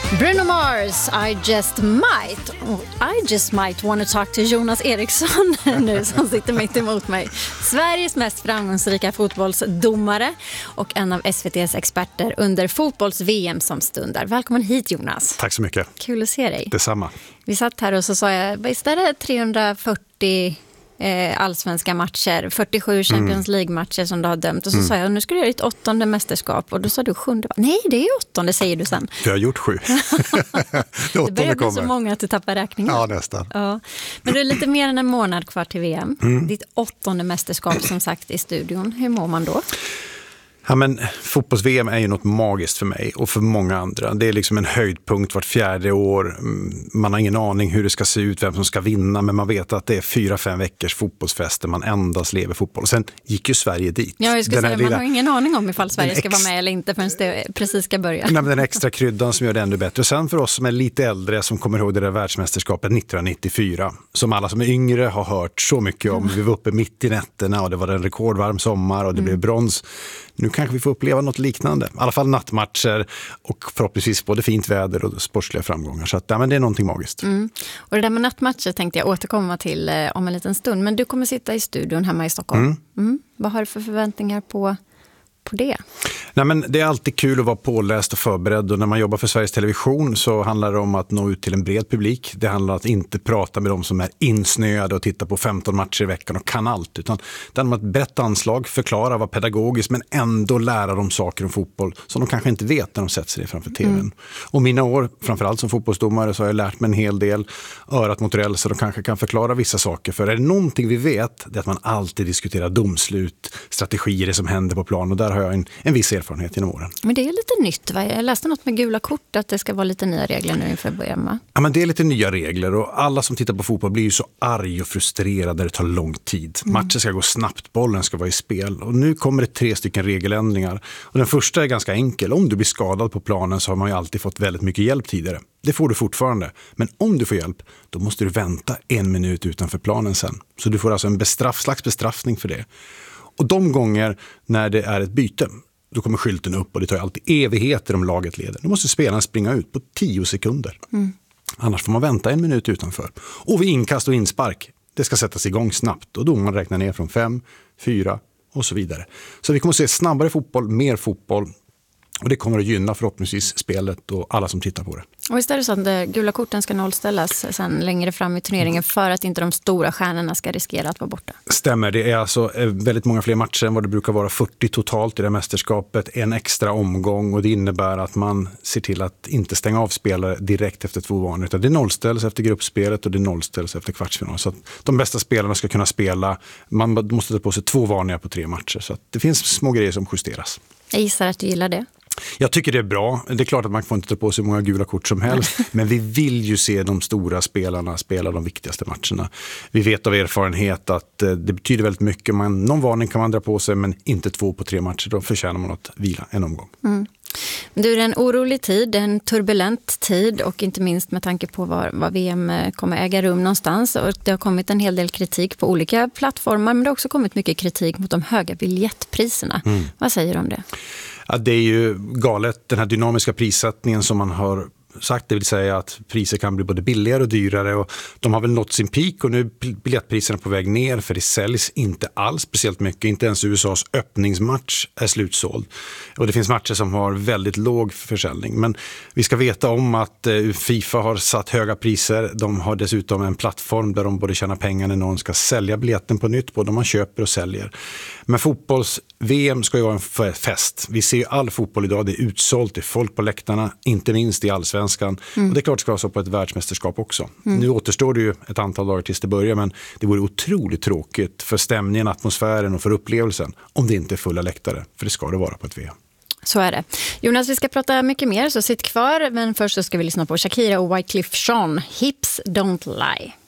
Bruno Mars, I just might want to talk to Jonas Eriksson nu som sitter mitt emot mig. Sveriges mest framgångsrika fotbollsdomare och en av SVT:s experter under fotbolls-VM som stundar. Välkommen hit, Jonas. Tack så mycket. Kul att se dig. Detsamma. Vi satt här och så sa jag, visst är det 340 allsvenska matcher, 47 Champions League-matcher som du har dömt. Och så sa jag, nu ska du göra ditt 8:e mästerskap. Och då sa du 7:e. Nej, det är 8:e, säger du sen. Du har gjort 7. Det börjar bli så många att du tappar räkningen. Ja, nästan. Ja. Men det är lite mer än en månad kvar till VM. Ditt 8:e mästerskap som sagt i studion. Hur mår man då? Ja, men fotbolls-VM är ju något magiskt för mig och för många andra. Det är liksom en höjdpunkt vart 4:e år. Man har ingen aning hur det ska se ut, vem som ska vinna, men man vet att det är 4-5 veckors fotbollsfester. Man endast lever fotboll. Och sen gick ju Sverige dit. Ja, jag ska säga, man har ingen aning om ifall Sverige ska vara med eller inte förrän det precis ska börja. Nej, men den extra kryddan som gör det ännu bättre. Och sen för oss som är lite äldre, som kommer ihåg det där världsmästerskapet 1994, som alla som är yngre har hört så mycket om. Vi var uppe mitt i nätterna och det var en rekordvarm sommar och det blev brons. Nu kanske vi får uppleva något liknande. I alla fall nattmatcher och förhoppningsvis både fint väder och sportsliga framgångar. Så att, ja, men det är någonting magiskt. Och det där med nattmatcher tänkte jag återkomma till om en liten stund. Men du kommer sitta i studion hemma i Stockholm. Vad har du för förväntningar på det? Nej, men det är alltid kul att vara påläst och förberedd, och när man jobbar för Sveriges Television så handlar det om att nå ut till en bred publik. Det handlar om att inte prata med dem som är insnöade och titta på 15 matcher i veckan och kan allt, utan det handlar om ett brett anslag, förklara, vara pedagogisk men ändå lära dem saker om fotboll som de kanske inte vet när de sätter sig framför tvn. Och mina år, framförallt som fotbollsdomare, så har jag lärt mig en hel del, örat mot räls, så de kanske kan förklara vissa saker. För är det någonting vi vet, det är att man alltid diskuterar domslut, strategier, det som händer på plan, och där har jag en viss erfarenhet genom åren. Men det är lite nytt, va? Jag läste något med gula kort att det ska vara lite nya regler nu inför VM. Ja, men det är lite nya regler, och alla som tittar på fotboll blir ju så arg och frustrerade. Det tar lång tid. Matchen ska gå snabbt, bollen ska vara i spel. Och nu kommer det 3 stycken regeländringar. Och den första är ganska enkel. Om du blir skadad på planen så har man ju alltid fått väldigt mycket hjälp tidigare. Det får du fortfarande. Men om du får hjälp, då måste du vänta 1 minut utanför planen sen. Så du får alltså en slags bestraffning för det. Och de gånger när det är ett byte, då kommer skylten upp och det tar alltid evigheter om laget leder. Då måste spelaren springa ut på 10 sekunder. Annars får man vänta 1 minut utanför. Och vid inkast och inspark, det ska sättas igång snabbt. Och då man räknar ner från 5, 4 och så vidare. Så vi kommer att se snabbare fotboll, mer fotboll. Och det kommer att gynna förhoppningsvis spelet och alla som tittar på det. Och visst är det så att gula korten ska nollställas sen längre fram i turneringen för att inte de stora stjärnorna ska riskera att vara borta? Stämmer, det är alltså väldigt många fler matcher än vad det brukar vara, 40 totalt i det här mästerskapet, en extra omgång, och det innebär att man ser till att inte stänga av spelare direkt efter 2 varningar, utan det nollställs efter gruppspelet och det nollställs efter kvartsfinal, så att de bästa spelarna ska kunna spela. Man måste ta på sig 2 varningar på 3 matcher, så att det finns små grejer som justeras. Jag gissar att du gillar det. Jag tycker det är bra. Det är klart att man får inte ta på sig många gula kort som helst. Men vi vill ju se de stora spelarna spela de viktigaste matcherna. Vi vet av erfarenhet att det betyder väldigt mycket. Någon varning kan man dra på sig, men inte 2 på 3 matcher. Då förtjänar man att vila en omgång. Du, är en orolig tid, en turbulent tid, och inte minst med tanke på var VM kommer äga rum någonstans. Och det har kommit en hel del kritik på olika plattformar, men det har också kommit mycket kritik mot de höga biljettpriserna. Vad säger du om det? Ja, det är ju galet, den här dynamiska prissättningen som man har sagt, det vill säga att priser kan bli både billigare och dyrare, och de har väl nått sin peak, och nu är biljettpriserna på väg ner, för det säljs inte alls speciellt mycket. Inte ens USAs öppningsmatch är slutsåld, och det finns matcher som har väldigt låg försäljning. Men vi ska veta om att FIFA har satt höga priser. De har dessutom en plattform där de både tjänar pengar när någon ska sälja biljetten på nytt, både man köper och säljer. Men fotbolls-VM ska ju vara en fest. Vi ser ju all fotboll idag, det är utsålt, det är folk på läktarna, inte minst i allsvenskan. Och det är klart att det ska vara så på ett världsmästerskap också. Nu återstår det ju ett antal dagar tills det börjar, men det vore otroligt tråkigt för stämningen, atmosfären och för upplevelsen om det inte är fulla läktare, för det ska det vara på ett VM. Så är det. Jonas, vi ska prata mycket mer, så sitt kvar, men först så ska vi lyssna på Shakira och Wyclef Jean, Hips Don't Lie.